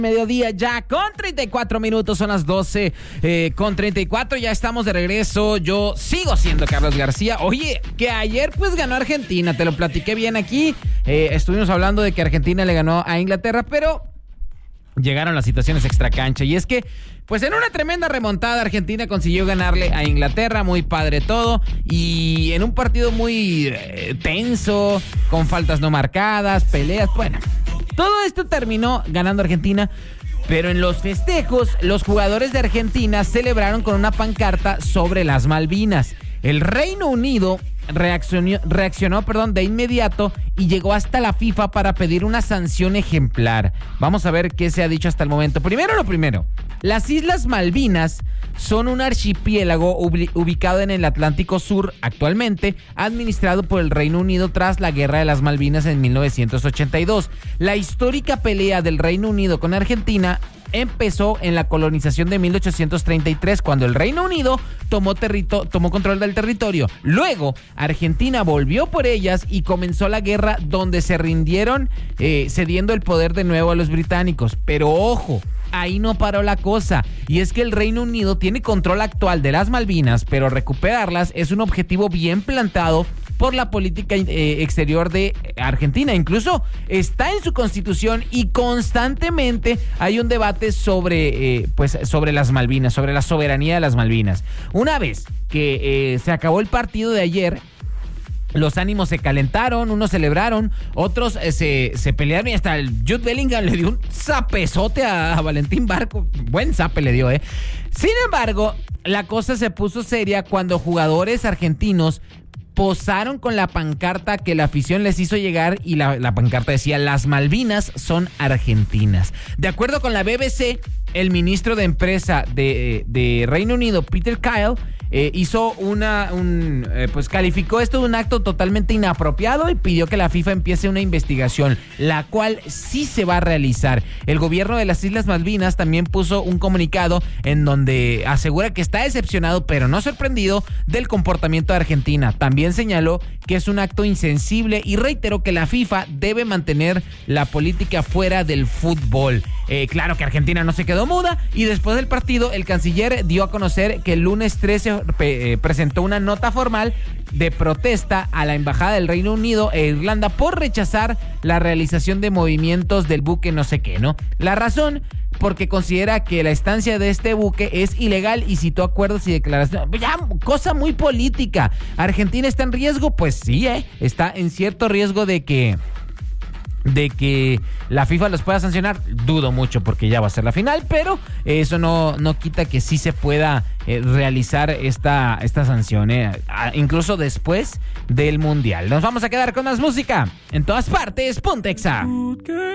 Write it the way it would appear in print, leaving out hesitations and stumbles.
Mediodía ya con 34 minutos, son las 12 con 34, ya estamos de regreso. Yo sigo siendo Carlos García. Oye, que ayer pues ganó Argentina, te lo platiqué bien aquí. Estuvimos hablando de que Argentina le ganó a Inglaterra, pero llegaron las situaciones extracancha. Y es que, pues en una tremenda remontada, Argentina consiguió ganarle a Inglaterra, muy padre todo. Y en un partido muy tenso, con faltas no marcadas, peleas, bueno. Todo esto terminó ganando Argentina, pero en los festejos, los jugadores de Argentina celebraron con una pancarta sobre las Malvinas. El Reino Unido reaccionó de inmediato y llegó hasta la FIFA para pedir una sanción ejemplar. Vamos a ver qué se ha dicho hasta el momento. Primero, las Islas Malvinas son un archipiélago ubicado en el Atlántico Sur, actualmente administrado por el Reino Unido tras la Guerra de las Malvinas en 1982. La histórica pelea del Reino Unido con Argentina empezó en la colonización de 1833, cuando el Reino Unido tomó control del territorio. Luego, Argentina volvió por ellas y comenzó la guerra, donde se rindieron, cediendo el poder de nuevo a los británicos. Pero ojo, ahí no paró la cosa, y es que el Reino Unido tiene control actual de las Malvinas, pero recuperarlas es un objetivo bien plantado por la política exterior de Argentina. Incluso está en su constitución y constantemente hay un debate sobre las Malvinas, sobre la soberanía de las Malvinas. Una vez que se acabó el partido de ayer, los ánimos se calentaron, unos celebraron, otros se pelearon, y hasta el Jude Bellingham le dio un zapezote a Valentín Barco. Buen zape le dio, Sin embargo, la cosa se puso seria cuando jugadores argentinos posaron con la pancarta que la afición les hizo llegar, y la pancarta decía: las Malvinas son argentinas. De acuerdo con la BBC, el ministro de Empresa de Reino Unido, Peter Kyle, calificó esto de un acto totalmente inapropiado y pidió que la FIFA empiece una investigación, la cual sí se va a realizar. El gobierno de las Islas Malvinas también puso un comunicado en donde asegura que está decepcionado, pero no sorprendido, del comportamiento de Argentina. También señaló que es un acto insensible y reiteró que la FIFA debe mantener la política fuera del fútbol. Claro que Argentina no se quedó muda, y después del partido el canciller dio a conocer que el lunes 13 presentó una nota formal de protesta a la embajada del Reino Unido e Irlanda por rechazar la realización de movimientos del buque no sé qué, ¿no? La razón, porque considera que la estancia de este buque es ilegal, y citó acuerdos y declaraciones. Ya, cosa muy política. ¿Argentina está en riesgo? Pues sí, está en cierto riesgo de que la FIFA los pueda sancionar. Dudo mucho, porque ya va a ser la final, pero eso no quita que sí se pueda realizar esta sanción, incluso después del Mundial. Nos vamos a quedar con más música en todas partes. Pontexa.